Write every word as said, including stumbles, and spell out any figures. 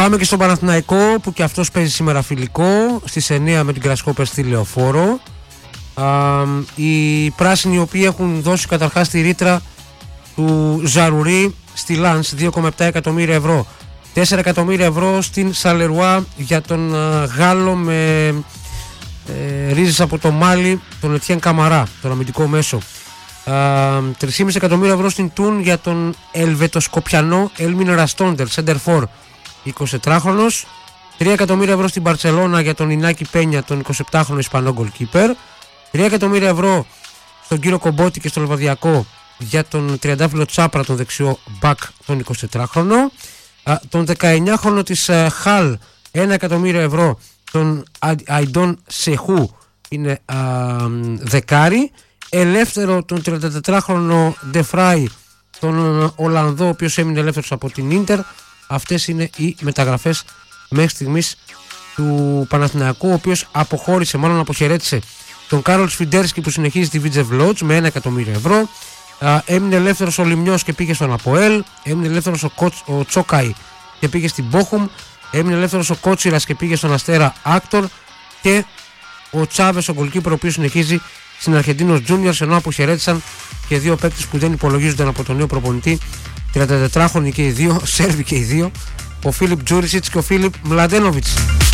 Πάμε και στον Παναθηναϊκό που και αυτός παίζει σήμερα φιλικό στις εννιά με την Grasshopper στη Λεωφόρο. Α, οι πράσινοι οι οποίοι έχουν δώσει καταρχάς τη ρήτρα του Ζαρουρί στη Λανς δύο κόμμα επτά εκατομμύρια ευρώ, τέσσερα εκατομμύρια ευρώ στην Σαλερουά για τον α, Γάλλο με ε, ρίζες από το Μάλι, τον Ετιέν Καμαρά, τον αμυντικό μέσο. τρία κόμμα πέντε εκατομμύρια ευρώ στην Τούν για τον Ελβετοσκοπιανό Έλμιν Ραστόντερ, Σέντερφορ, εικοσιτετράχρονος. τρία εκατομμύρια ευρώ στην Μπαρτσελώνα για τον Ινάκη Πένια, τον εικοσιεπτάχρονο Ισπανό γκολκίπερ. τρία εκατομμύρια ευρώ στον κύριο Κομπότη και στο Λεβαδιακό για τον τριαντάφυλλο Τσάπρα, τον δεξιό μπακ, τον εικοσιτετράχρονο. Τον δεκαεννιάχρονο της Χαλ, ένα εκατομμύριο ευρώ, τον Αϊντόν Σεχού, είναι α, δεκάρι. Ελεύθερο τον τριαντατετράχρονο Ντεφράι, τον Ολλανδό, ο οποίος έμεινε ελεύθερος από την Ίντερ. Αυτές είναι οι μεταγραφές μέχρι στιγμής του Παναθηναϊκού, ο οποίος αποχώρησε, μάλλον αποχαιρέτησε τον Κάρολ Σφιντέρσκι που συνεχίζει τη Βίτζεβ Λότζ με ένα εκατομμύριο ευρώ. Α, έμεινε ελεύθερος ο Λιμνιός και πήγε στον Αποέλ. Έμεινε ελεύθερος ο, Κοτς, ο Τσόκαη και πήγε στην Μπόχουμ. Έμεινε ελεύθερος ο Κότσιρας και πήγε στον Αστέρα Άκτορ. Και ο Τσάβες, ο γκολκίπερ, ο οποίος συνεχίζει στην Αρχεντίνος Τζούνιορς, ενώ αποχαιρέτησαν και δύο παίκτες που δεν υπολογίζονταν από τον νέο προπονητή, τριαντατετράχρονοι και οι δύο, Σέρβοι και οι δύο, ο Φίλιπ Τζούρισιτς και ο Φίλιπ Μλαντένοβιτς.